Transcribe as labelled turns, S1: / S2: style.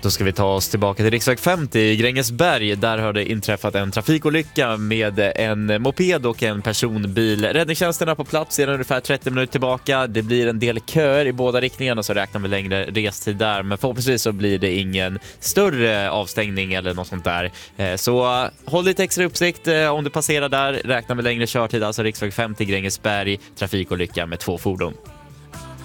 S1: Då ska vi ta oss tillbaka till riksväg 50 i Grängesberg. Där har det inträffat en trafikolycka med en moped och en personbil. Räddningstjänsterna på plats sedan ungefär 30 minuter tillbaka. Det blir en del köer i båda riktningarna, så räknar vi längre restid där. Men förhoppningsvis så blir det ingen större avstängning eller något sånt där. Så håll lite extra uppsikt om du passerar där. Räknar med längre körtid, alltså riksväg 50 i Grängesberg. Trafikolycka med 2 fordon.